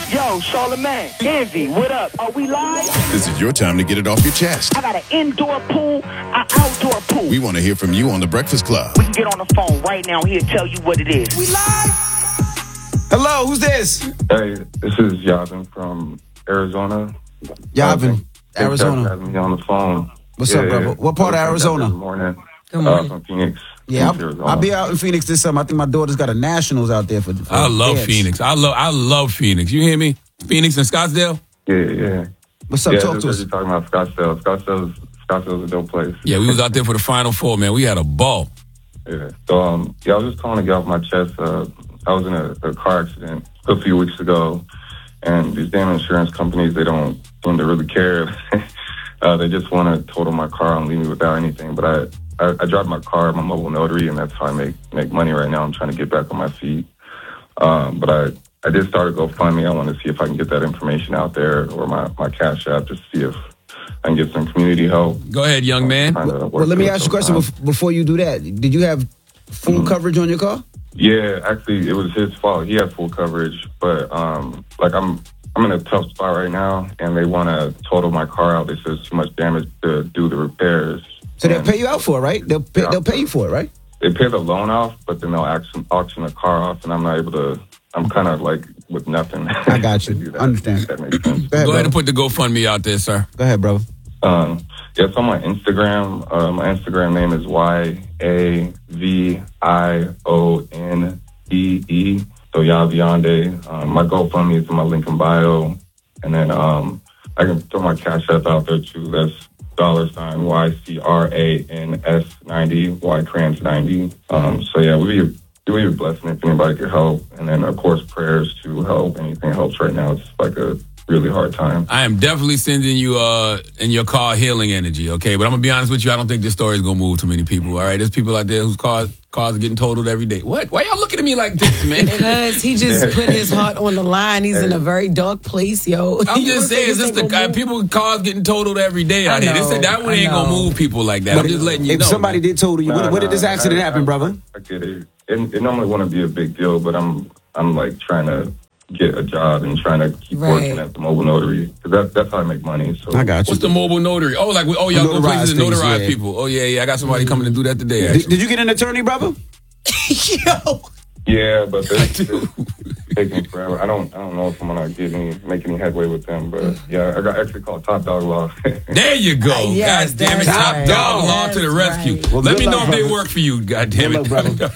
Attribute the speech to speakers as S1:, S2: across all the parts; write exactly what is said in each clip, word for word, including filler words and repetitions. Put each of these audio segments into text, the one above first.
S1: Yo, Charlamagne, Envy, what up? Are we live?
S2: This is your time to get it off your chest.
S1: I got an indoor pool, an outdoor pool.
S2: We want to hear from you on The Breakfast Club.
S1: We can get on the phone right now. He'll tell you what it is.
S3: We live? Hello, who's this?
S4: Hey, this is Yavin from Arizona.
S3: Yavin,
S4: uh,
S3: Arizona.
S4: Having me on the phone.
S3: What's
S4: yeah,
S3: up, brother?
S4: Yeah.
S3: What part of Arizona?
S4: Good morning.
S5: Good morning.
S4: Uh, from Phoenix.
S3: Yeah,
S4: Phoenix,
S3: I'll, I'll be out in Phoenix this summer. I think my daughter's got a nationals out there for. for
S5: I love
S3: dance.
S5: Phoenix. I love I love Phoenix. You hear me? Phoenix and Scottsdale?
S4: Yeah, yeah.
S3: What's up?
S4: Yeah,
S3: Talk
S4: this
S3: to
S4: is
S3: us.
S4: you're talking about Scottsdale. Scottsdale's, Scottsdale's a dope place.
S5: Yeah, we was out there for the Final Four, man. We had a ball.
S4: Yeah. So, um, yeah, I was just calling to get off my chest. Uh, I was in a, a car accident a few weeks ago, and these damn insurance companies, they don't seem to really care. uh, they just want to total my car and leave me without anything. But I, I, I drive my car, my mobile notary, and that's how I make, make money right now. I'm trying to get back on my feet. Um, but I, I did start a GoFundMe. I want to see if I can get that information out there, or my, my Cash App, just to see if I can get some community help.
S5: Go ahead, young man.
S3: Well, well, let me ask you a question bef- before you do that. Did you have full
S4: Mm-hmm.
S3: coverage on your car?
S4: Yeah, actually, it was his fault. He had full coverage, but um, like I'm, I'm in a tough spot right now, and they want to total my car out. They said it's too much damage to do the repairs.
S3: So they'll
S4: And
S3: pay you out for it, right? They'll pay,
S4: Yeah.
S3: they'll pay you for it, right?
S4: They pay the loan off, but then they'll auction, auction the car off, and I'm not able to. I'm kind of like with nothing.
S3: I got you.
S4: to do that.
S3: Understand.
S4: That makes sense.
S3: Go ahead,
S5: Go ahead
S3: brother.
S5: and put the GoFundMe out there, sir.
S3: Go ahead, bro.
S4: Um, yeah, it's on my Instagram. Uh, my Instagram name is Y A V I O N E E. So Yaviande. Um, my GoFundMe is in my link in bio. And then um, I can throw my Cash App out there too. That's dollar sign Y C R A N S ninety, Y Crans ninety. Um, so yeah, we be, it would be a blessing if anybody could help. And then, of course, prayers to help. Anything helps right now. It's like a really hard time.
S5: I am definitely sending you uh in your car healing energy, okay? But I'm gonna be honest with you, I don't think this story is gonna move too many people. All right, there's people out there whose cars cars are getting totaled every day. What? Why y'all looking at me like this, man?
S6: Because he just put his heart on the line. He's in a very dark place, yo.
S5: I'm
S6: You
S5: just
S6: don't
S5: saying,
S6: think
S5: it's just
S6: this
S5: the
S6: ain't
S5: guy,
S6: gonna
S5: people with cars getting totaled every day out
S6: I
S5: here. They
S6: know,
S5: said that one
S6: I
S5: ain't gonna
S6: know.
S5: move people like that. I'm just letting you
S3: If
S5: know.
S3: somebody
S5: man.
S3: did total you,
S4: Nah,
S3: when, when did this
S4: nah,
S3: accident
S4: I-
S3: happen,
S4: I-
S3: brother?
S4: I get it. It, it normally wouldn't be a big deal, but I'm I'm like trying to get a job and trying to keep
S6: Right.
S4: working at the mobile notary, because that, that's how I make money. So
S3: I got you.
S5: What's the mobile notary? Oh, like oh y'all go
S3: Notarize
S5: places and
S3: things,
S5: notarize
S3: yeah.
S5: people. Oh yeah, yeah. I got somebody coming to do that today.
S3: Did,
S5: Actually.
S3: did you get an attorney, brother?
S6: Yo.
S4: Yeah, but this is taking forever. I don't I don't know if I'm gonna get any make any headway with them, but yeah, I got actually called Top Dog Law.
S5: There you go.
S6: Yes,
S5: God damn it.
S6: that's
S5: Top
S6: right.
S5: dog law
S6: That's
S5: to the rescue.
S6: right.
S3: Well,
S5: Let
S3: good
S5: me know
S3: luck,
S5: if they
S3: brother.
S5: work for you. God damn
S3: Good
S5: it.
S3: luck,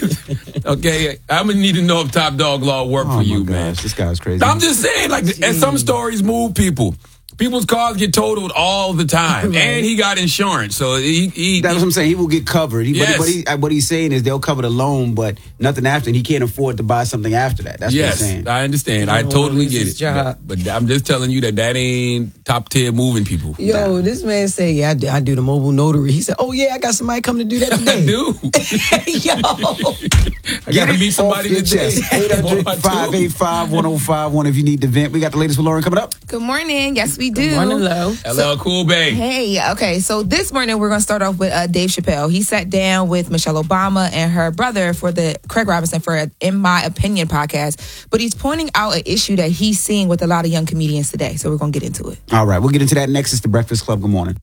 S5: Okay, I'm gonna need to know if Top Dog Law work
S3: Oh
S5: for you,
S3: my
S5: man.
S3: gosh, this guy's crazy.
S5: I'm just saying, like, and some stories move people. People's cars get totaled all the time,
S6: Right.
S5: and he got insurance, so he. he
S3: That's what I'm saying. He will get covered. He,
S5: Yes.
S3: but, he, but he, what he's saying is they'll cover the loan, but nothing after. And he can't afford to buy something after that. That's
S5: yes,
S3: what he's saying.
S5: I understand. I
S6: don't
S5: totally
S6: wanna lose
S5: get
S6: his
S5: it.
S6: job.
S5: But, but I'm just telling you that that ain't top tier moving people.
S6: Yo, this man said, yeah, I do, I do the mobile notary. He said, oh, yeah, I got somebody coming to do that
S5: I
S6: today.
S5: do.
S6: Yo.
S5: I gotta meet somebody
S3: Off your
S5: today.
S3: chest. eight hundred, five eight five, one oh five one if you need to vent. We got the latest with Lauren coming up.
S7: Good morning. Yes, we do.
S6: Morning, Lo.
S5: L L Cool Bay.
S7: Hey, okay. So this morning we're going to start off with uh, Dave Chappelle. He sat down with Michelle Obama and her brother for the Craig Robinson for a In My Opinion podcast. But he's pointing out an issue that he's seeing with a lot of young comedians today. So we're going to get into it.
S3: All right, we'll get into that next. It's the Breakfast Club. Good morning.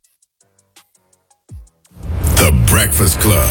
S2: The Breakfast Club.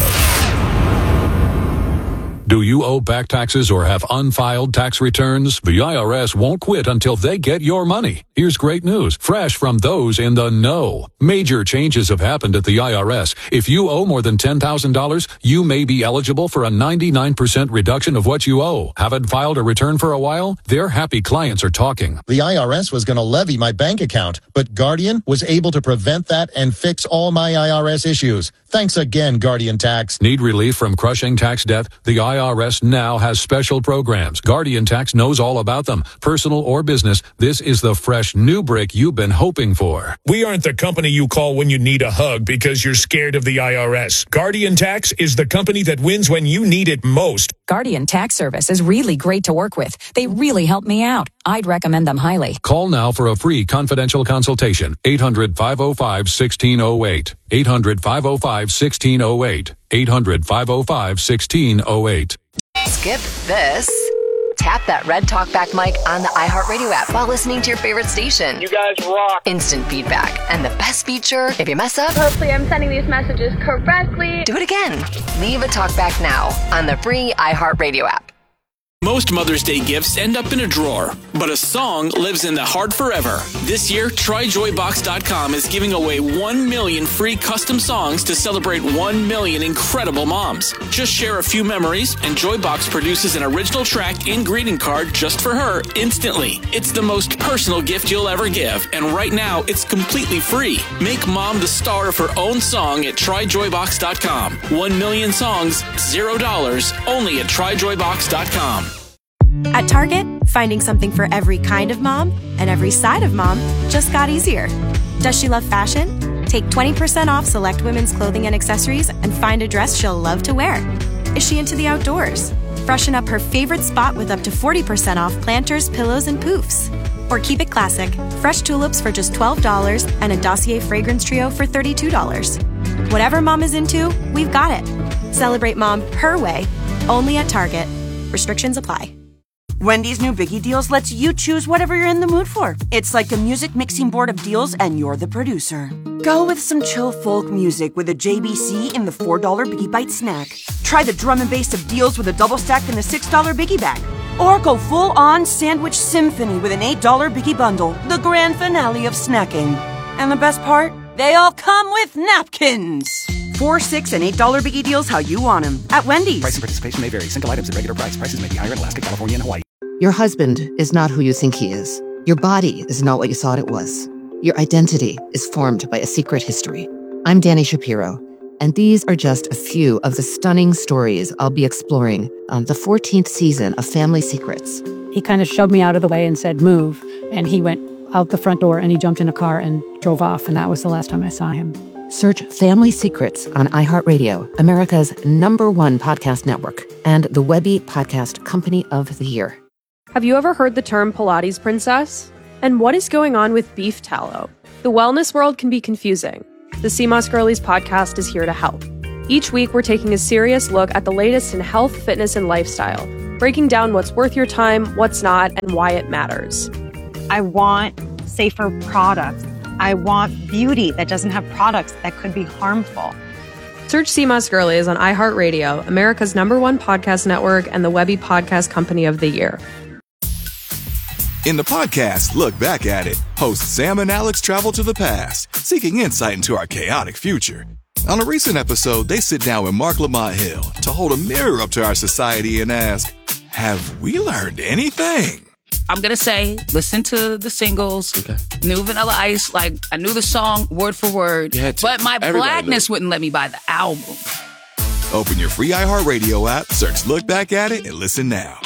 S8: Do you owe back taxes or have unfiled tax returns? The I R S won't quit until they get your money. Here's great news, fresh from those in the know. Major changes have happened at the I R S. If you owe more than ten thousand dollars, you may be eligible for a ninety-nine percent reduction of what you owe. Haven't filed a return for a while? Their happy clients are talking.
S9: The I R S was going to levy my bank account, but Guardian was able to prevent that and fix all my I R S issues. Thanks again, Guardian Tax.
S8: Need relief from crushing tax debt? The I R S now has special programs. Guardian Tax knows all about them. Personal or business, this is the fresh new break you've been hoping for.
S10: We aren't the company you call when you need a hug because you're scared of the I R S. Guardian Tax is the company that wins when you need it most.
S11: Guardian Tax Service is really great to work with. They really help me out. I'd recommend them highly.
S8: Call now for a free confidential consultation. eight hundred, five oh five, one six oh eight. eight hundred, five oh five, one six oh eight. eight hundred, five oh five, one six oh eight.
S12: Skip this. tap that red talkback mic on the iHeartRadio app while listening to your favorite station.
S1: You guys rock.
S12: Instant feedback. And the best feature, if you mess up,
S13: hopefully I'm sending these messages correctly.
S12: Do it again. Leave a talkback now on the free iHeartRadio app.
S14: Most Mother's Day gifts end up in a drawer, but a song lives in the heart forever. This year, try joy box dot com is giving away one million free custom songs to celebrate one million incredible moms. Just share a few memories, and Joybox produces an original track and greeting card just for her instantly. It's the most personal gift you'll ever give, and right now, it's completely free. Make mom the star of her own song at try joy box dot com. One million songs, zero dollars, only at try joy box dot com.
S15: At Target, finding something for every kind of mom and every side of mom just got easier. Does she love fashion? Take twenty percent off select women's clothing and accessories and find a dress she'll love to wear. Is she into the outdoors? Freshen up her favorite spot with up to forty percent off planters, pillows, and poofs. Or keep it classic, fresh tulips for just twelve dollars and a Dossier fragrance trio for thirty-two dollars. Whatever mom is into, we've got it. Celebrate mom her way, only at Target. Restrictions apply.
S16: Wendy's new Biggie Deals lets you choose whatever you're in the mood for. It's like a music mixing board of deals, and you're the producer. Go with some chill folk music with a J B C in the four dollar Biggie Bite snack. Try the drum and bass of deals with a double stack in the six dollar Biggie Bag. Or go full-on sandwich symphony with an eight dollar Biggie Bundle, the grand finale of snacking. And the best part? They all come with napkins. Four, six, and eight dollar Biggie Deals how you want them at Wendy's.
S17: Price and participation may vary. Single items at regular price. Prices may be higher in Alaska, California, and Hawaii.
S18: Your husband is not who you think he is. Your body is not what you thought it was. Your identity is formed by a secret history. I'm Danny Shapiro, and these are just a few of the stunning stories I'll be exploring on the fourteenth season of Family Secrets.
S19: He kind of shoved me out of the way and said, move. And he went out the front door and he jumped in a car and drove off. And that was the last time I saw him.
S18: Search Family Secrets on iHeartRadio, America's number one podcast network, and the Webby Podcast Company of the Year.
S20: Have you ever heard the term Pilates princess? And what is going on with beef tallow? The wellness world can be confusing. The C M O S Girlies podcast is here to help. Each week, we're taking a serious look at the latest in health, fitness, and lifestyle, breaking down what's worth your time, what's not, and why it matters.
S21: I want safer products. I want beauty that doesn't have products that could be harmful.
S20: Search C M O S Girlies on iHeartRadio, America's number one podcast network, and the Webby Podcast Company of the Year.
S22: In the podcast, Look Back at It, hosts Sam and Alex travel to the past, seeking insight into our chaotic future. On a recent episode, they sit down with Mark Lamont Hill to hold a mirror up to our society and ask, have we learned anything?
S23: I'm going to say, listen to the singles, okay. New Vanilla Ice, like, I knew the song word for word, but my Everybody blackness wouldn't let me buy the album.
S22: Open your free iHeartRadio app, search Look Back at It, and listen now.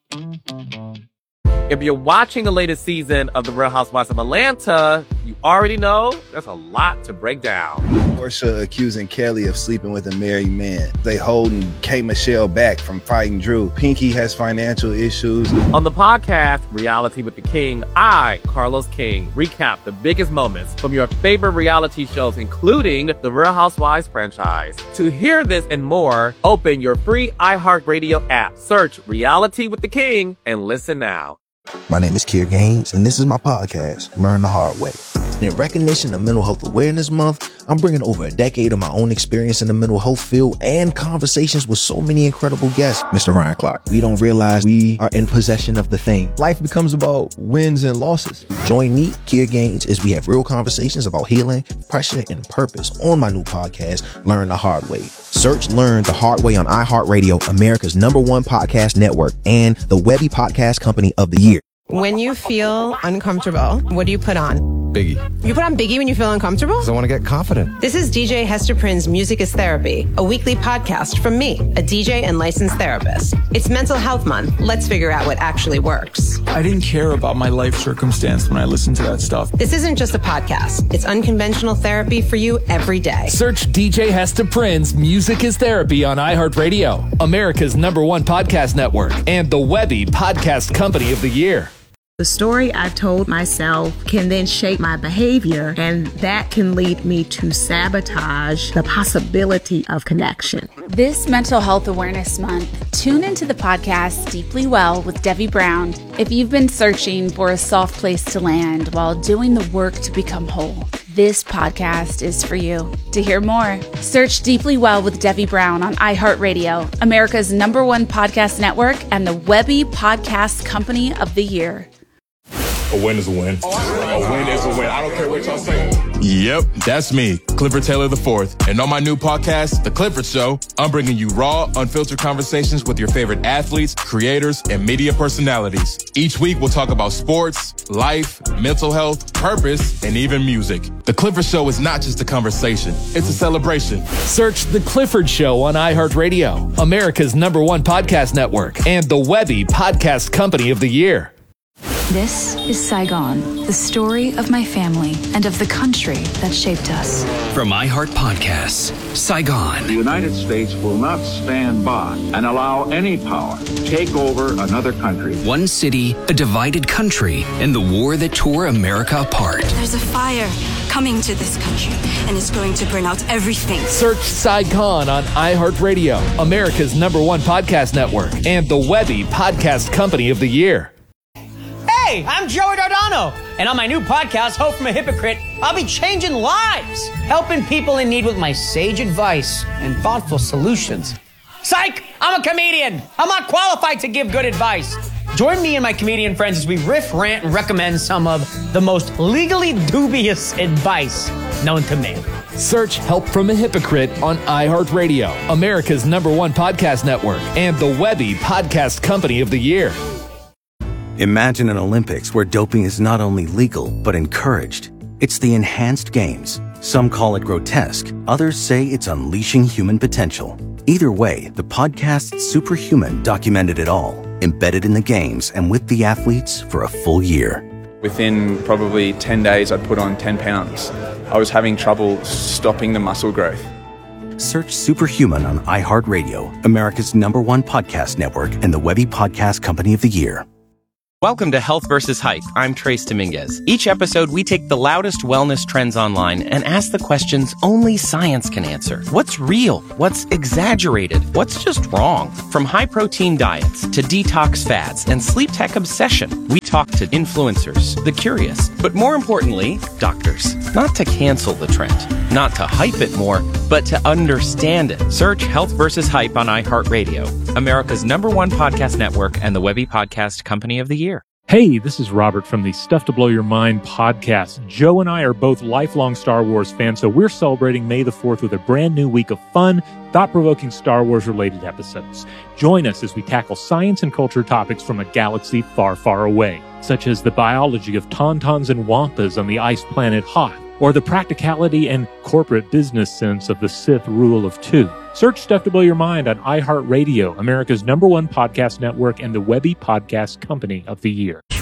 S24: If you're watching the latest season of The Real Housewives of Atlanta, you already know there's a lot to break down.
S25: Porsha accusing Kelly of sleeping with a married man. They holding K. Michelle back from fighting Drew. Pinky has financial issues.
S24: On the podcast, Reality with the King, I, Carlos King, recap the biggest moments from your favorite reality shows, including the Real Housewives franchise. To hear this and more, open your free iHeartRadio app, search Reality with the King, and listen now.
S26: My name is Kier Gaines, and this is my podcast, Learn the Hard Way. In recognition of Mental Health Awareness Month, I'm bringing over a decade of my own experience in the mental health field and conversations with so many incredible guests. Mister Ryan Clark, we don't realize we are in possession of the thing. Life becomes about wins and losses. Join me, Kier Gaines, as we have real conversations about healing, pressure, and purpose on my new podcast, Learn the Hard Way. Search Learn the Hard Way on iHeartRadio, America's number one podcast network, and the Webby Podcast Company of the Year.
S27: When you feel uncomfortable, what do you put on?
S28: Biggie.
S27: You put on Biggie when you feel uncomfortable?
S28: Because I want to get confident.
S27: This is D J Hester Prynne's Music is Therapy, a weekly podcast from me, a D J and licensed therapist. It's Mental Health Month. Let's figure out what actually works.
S28: I didn't care about my life circumstance when I listened to that stuff.
S27: This isn't just a podcast. It's unconventional therapy for you every day.
S29: Search D J Hester Prynne's Music is Therapy on iHeartRadio, America's number one podcast network, and the Webby Podcast Company of the Year.
S2: The story I told myself can then shape my behavior, and that can lead me to sabotage the possibility of connection.
S3: This Mental Health Awareness Month, tune into the podcast Deeply Well with Debbie Brown if you've been searching for a soft place to land while doing the work to become whole. This podcast is for you. To hear more, search Deeply Well with Debbie Brown on iHeartRadio, America's number one podcast network, and the Webby Podcast Company of the Year.
S4: A win is a win. A win is a win. I don't care what y'all say.
S5: Yep, that's me, Clifford Taylor the fourth. And on my new podcast, The Clifford Show, I'm bringing you raw, unfiltered conversations with your favorite athletes, creators, and media personalities. Each week, we'll talk about sports, life, mental health, purpose, and even music. The Clifford Show is not just a conversation, it's a celebration.
S29: Search The Clifford Show on iHeartRadio, America's number one podcast network, and the Webby Podcast Company of the Year.
S6: This is Saigon, the story of my family and of the country that shaped us.
S7: From iHeart Podcasts, Saigon.
S9: The United States will not stand by and allow any power to take over another country.
S7: One city, a divided country, and the war that tore America apart.
S10: There's a fire coming to this country, and it's going to burn out everything.
S29: Search Saigon on iHeartRadio, America's number one podcast network, and the Webby Podcast Company of the Year.
S11: Hey, I'm Joey Dardano, and on my new podcast, Hope from a Hypocrite, I'll be changing lives, helping people in need with my sage advice and thoughtful solutions. Psych! I'm a comedian. I'm not qualified to give good advice. Join me and my comedian friends as we riff, rant, and recommend some of the most legally dubious advice known to man.
S29: Search Help from a Hypocrite on iHeartRadio, America's number one podcast network, and the Webby Podcast Company of the Year.
S30: Imagine an Olympics where doping is not only legal, but encouraged. It's the Enhanced Games. Some call it grotesque. Others say it's unleashing human potential. Either way, the podcast Superhuman documented it all, embedded in the games and with the athletes for a full year.
S31: Within probably ten days, I'd put on ten pounds. I was having trouble stopping the muscle growth.
S30: Search Superhuman on iHeartRadio, America's number one podcast network, and the Webby Podcast Company of the Year.
S32: Welcome to Health versus Hype. I'm Trace Dominguez. Each episode, we take the loudest wellness trends online and ask the questions only science can answer. What's real? What's exaggerated? What's just wrong? From high-protein diets to detox fads and sleep tech obsession, we talk to influencers, the curious, but more importantly, doctors. Not to cancel the trend, not to hype it more, but to understand it. Search Health versus Hype on iHeartRadio, America's number one podcast network, and the Webby Podcast Company of the Year.
S33: Hey, this is Robert from the Stuff to Blow Your Mind podcast. Joe and I are both lifelong Star Wars fans, so we're celebrating May the fourth with a brand new week of fun, thought-provoking Star Wars-related episodes. Join us as we tackle science and culture topics from a galaxy far, far away, such as the biology of tauntauns and wampas on the ice planet Hoth, or the practicality and corporate business sense of the Sith rule of two. Search Stuff to Blow Your Mind on iHeartRadio, America's number one podcast network, and the Webby Podcast Company of the Year.